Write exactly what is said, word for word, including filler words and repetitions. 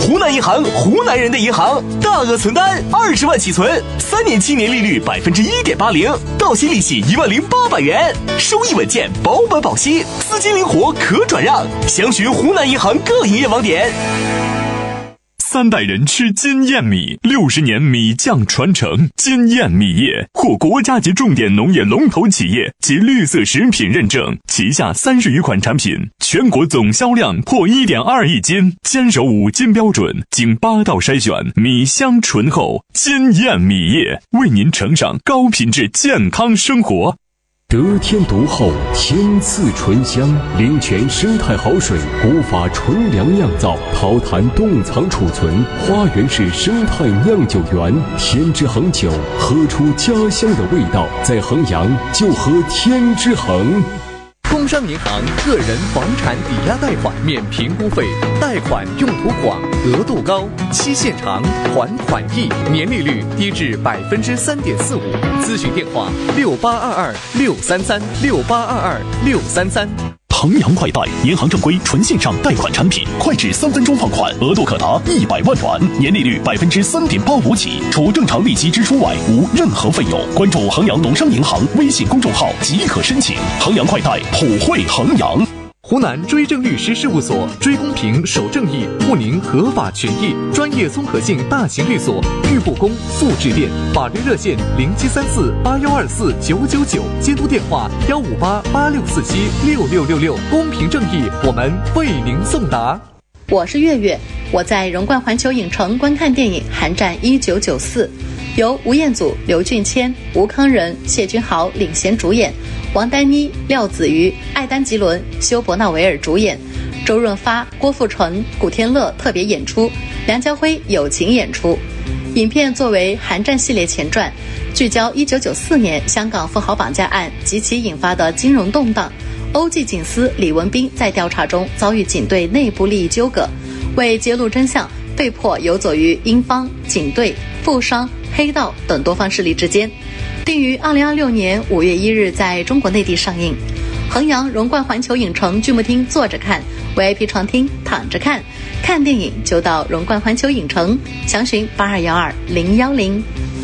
湖南银行，湖南人的银行，大额存单二十万起存，三年期年利率百分之一点八零，到期利息一万零八百元，收益稳健，保本保息，资金灵活可转让。详询湖南银行各营业网点。 三代人吃金燕米，六十年米酱传承。金燕米业获国家级重点农业龙头企业及绿色食品认证，旗下三十余款产品，全国总销量破一点二亿斤，坚守五金标准，经八道筛选，米香醇厚。金燕米业为您呈上高品质健康生活。 得天独厚，天赐醇香，灵泉生态好水，古法纯粮酿造，陶坛冻藏储存，花园式生态酿酒园，天之恒酒，喝出家乡的味道，在衡阳就喝天之恒。 工商银行个人房产抵押贷款免评估费，贷款用途广，额度高，期限长，还款易，年利率低至百分之三点四五。咨询电话：六八二二六三三六八二二六三三。 衡阳快贷，银行正规纯线上贷款产品，快至三分钟放款，额度可达一百万元，年利率百分之三点八五起，除正常利息支出外，无任何费用。关注衡阳农商银行微信公众号即可申请。衡阳快贷，普惠衡阳。 湖南追正律师事务所，追公平守正义，护您合法权益，专业综合性大型律所，豫不公复制店，法律热线零七三四八幺二四九九九，监督电话幺五八八六四七六六六六，公平正义，我们为您送达。 我是月月，我在荣冠环球影城观看电影《寒战一九九四》，由吴彦祖、刘俊谦、吴康仁、谢君豪领衔主演，王丹妮、廖子瑜、艾丹吉伦、休伯纳维尔主演，周润发、郭富城、古天乐特别演出，梁家辉友情演出。影片作为寒战系列前传，聚焦一九九四年香港富豪绑架案及其引发的金融动荡。欧记警司李文斌在调查中遭遇警队内部利益纠葛，为揭露真相，被迫游走于英方、警队、富商、黑道等多方势力之间。定于二零二六年五月一日在中国内地上映。衡阳荣冠环球影城剧目厅坐着看， V I P 床厅躺着看，看电影就到荣冠环球影城，详询八二幺二零幺零。